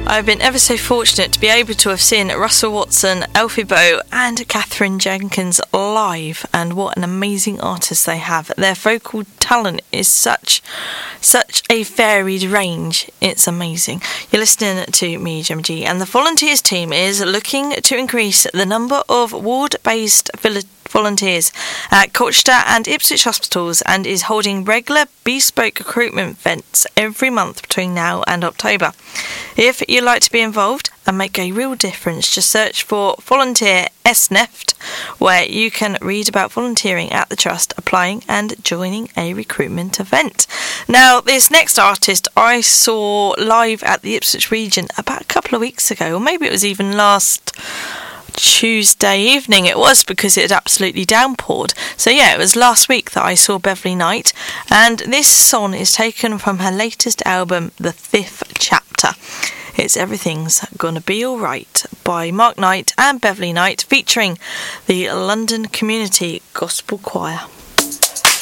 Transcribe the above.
I've been ever so fortunate to be able to have seen Russell Watson, Elfie Bow and Catherine Jenkins live, and what an amazing artist they have. Their vocal talent is such a varied range. It's amazing. You're listening to me, Gemma G, and the Volunteers team is looking to increase the number of ward-based volunteers at Colchester and Ipswich hospitals, and is holding regular bespoke recruitment events every month between now and October. If you'd like to be involved and make a real difference, just search for Volunteer SNEFT, where you can read about volunteering at the Trust, applying and joining a recruitment event. Now, this next artist I saw live at the Ipswich region about a couple of weeks ago, or maybe it was even last Tuesday evening. It was, because it had absolutely downpoured. So yeah, it was last week that I saw Beverly Knight, and this song is taken from her latest album, The Fifth Chapter. It's Everything's Gonna Be Alright by Mark Knight and Beverly Knight, featuring the London Community Gospel Choir.